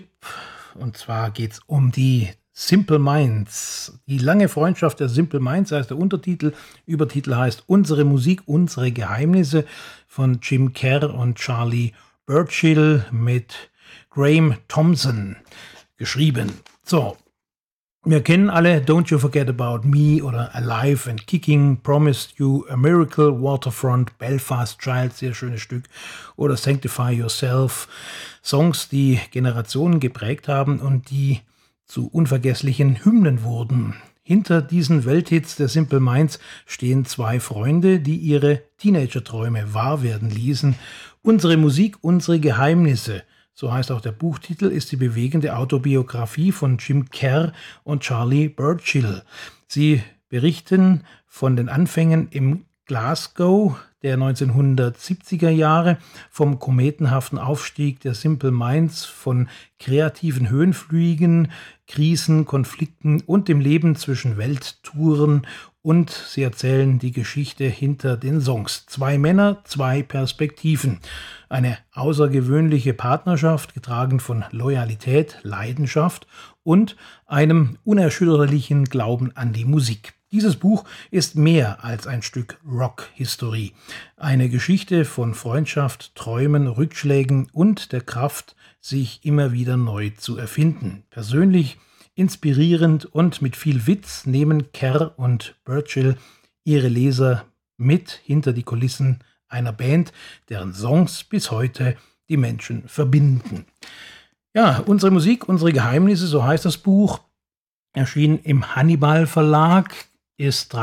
Und zwar geht es um die Simple Minds. Die lange Freundschaft der Simple Minds heißt der Untertitel. Übertitel heißt Unsere Musik, unsere Geheimnisse von Jim Kerr und Charlie Burchill mit Graham Thompson geschrieben. So, wir kennen alle Don't You Forget About Me oder Alive and Kicking, Promised You a Miracle, Waterfront, Belfast Child, sehr schönes Stück, oder Sanctify Yourself. Songs, die Generationen geprägt haben und die zu unvergesslichen Hymnen wurden. Hinter diesen Welthits der Simple Minds stehen zwei Freunde, die ihre Teenager-Träume wahr werden ließen. Unsere Musik, unsere Geheimnisse. So heißt auch der Buchtitel, ist die bewegende Autobiografie von Jim Kerr und Charlie Burchill. Sie berichten von den Anfängen im Glasgow der 1970er Jahre, vom kometenhaften Aufstieg der Simple Minds, von kreativen Höhenflügen, Krisen, Konflikten und dem Leben zwischen Welttouren, und sie erzählen die Geschichte hinter den Songs. Zwei Männer, zwei Perspektiven. Eine außergewöhnliche Partnerschaft, getragen von Loyalität, Leidenschaft und einem unerschütterlichen Glauben an die Musik. Dieses Buch ist mehr als ein Stück Rock-Historie. Eine Geschichte von Freundschaft, Träumen, Rückschlägen und der Kraft, sich immer wieder neu zu erfinden. Persönlich, inspirierend und mit viel Witz nehmen Kerr und Burchill ihre Leser mit hinter die Kulissen einer Band, deren Songs bis heute die Menschen verbinden. Ja, unsere Musik, unsere Geheimnisse, so heißt das Buch, erschien im Hannibal Verlag, ist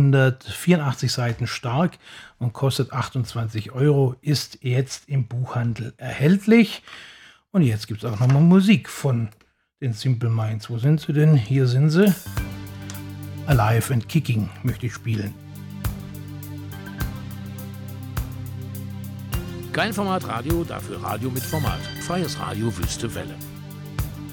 384 Seiten stark und kostet 28 €, ist jetzt im Buchhandel erhältlich. Und jetzt gibt es auch nochmal Musik von den Simple Minds. Wo sind sie denn? Hier sind sie. Alive and Kicking möchte ich spielen. Kein Format Radio, dafür Radio mit Format. Freies Radio Wüste Welle.